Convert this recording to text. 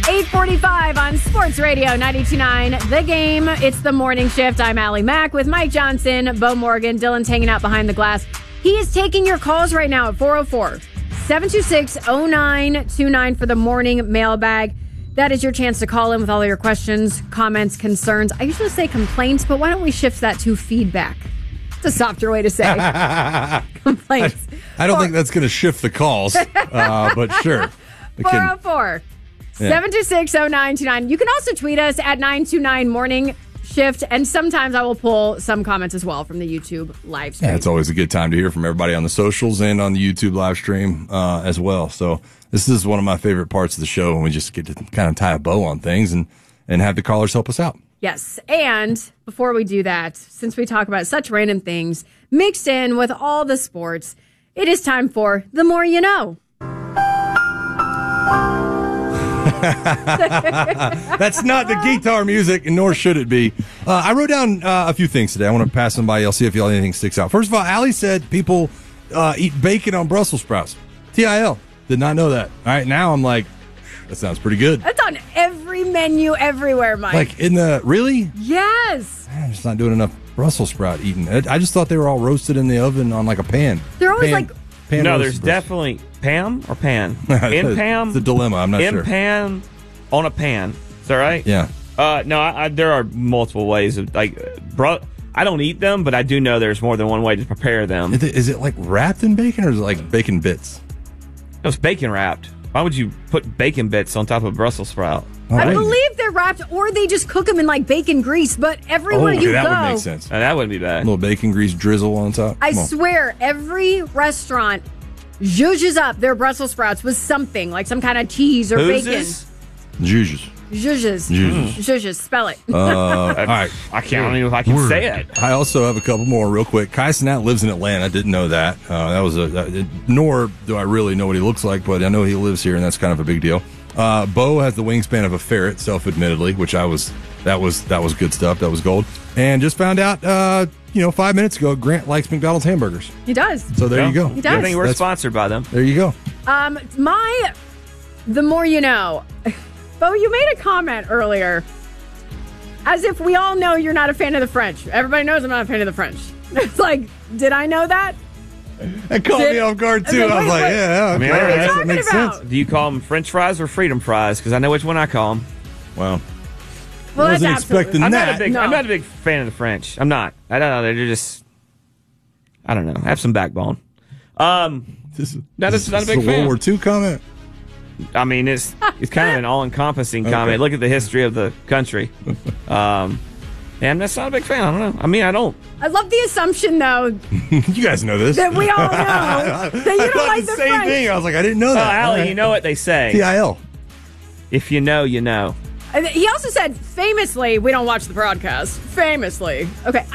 8:45 on Sports Radio 92.9 The Game. It's the morning shift. I'm Allie Mack with Mike Johnson, Bo Morgan. Dylan's hanging out behind the glass. He is taking your calls right now at 404-726-0929 for the morning mailbag. That is your chance to call in with all of your questions, comments, concerns. I usually say complaints, but why don't we shift that to feedback? It's a softer way to say complaints. I don't think that's going to shift the calls, but sure. 404 726-0929. You can also tweet us at 929 Morning Shift, and sometimes I will pull some comments as well from the YouTube live stream. Yeah, it's always a good time to hear from everybody on the socials and on the YouTube live stream as well. So this is one of my favorite parts of the show when we just get to kind of tie a bow on things and have the callers help us out. Yes, and before we do that, since we talk about such random things mixed in with all the sports, it is time for The More You Know. That's not the guitar music, and nor should it be. I wrote down a few things today. I want to pass them by you. I'll see if y'all anything sticks out. First of all, Allie said people eat bacon on Brussels sprouts. TIL. Did not know that. All right, now I'm like, that sounds pretty good. That's on every menu everywhere, Mike. Like really? Yes. I'm just not doing enough Brussels sprout eating. I just thought they were all roasted in the oven on like a pan. They're always pan there's definitely Pam or pan? In Pam? It's a dilemma. I'm not sure. In pan, on a pan. Is that right? Yeah. No, there are multiple ways of I don't eat them, but I do know there's more than one way to prepare them. Is it like wrapped in bacon, or is it like bacon bits? No, it's bacon wrapped. Why would you put bacon bits on top of Brussels sprout? I believe they're wrapped, or they just cook them in like bacon grease. But everywhere you that go, would make sense. That wouldn't be bad. A little bacon grease drizzle on top. I swear, every restaurant zhuzhes up their Brussels sprouts with something like some kind of cheese or bacon. Zhuzhes. Zhuzhes. Spell it. All right. I can't even if I can say it. I also have a couple more real quick. Kai Cenat lives in Atlanta. I didn't know that. Nor do I really know what he looks like, but I know he lives here, and that's kind of a big deal. Bo has the wingspan of a ferret, self-admittedly, which that was good stuff. That was gold. And just found out, 5 minutes ago, Grant likes McDonald's hamburgers. He does. So there you go. He does. I think we're sponsored by them. There you go. The more you know. Bo, you made a comment earlier, as if we all know you're not a fan of the French. Everybody knows I'm not a fan of the French. It's like, did I know that? That caught me off guard, too. I was like, yeah. What are you talking makes about? sense. Do you call them French fries or freedom fries? Because I know which one I call them. Well, that's wasn't expecting I'm that. not a big fan of the French. I'm not. I don't know. They're just, I don't know. Have some backbone. This not a big a fan. World War II comment? I mean, it's kind of an all-encompassing comment. Look at the history of the country. And that's not a big fan. I don't know. I mean, I don't. I love the assumption, though, You guys know this. that we all know that you don't like the same French. thing. I was like, I didn't know that. Allie, you know what they say. TIL. If you know, you know. He also said, famously, we don't watch the broadcast. Famously. Okay.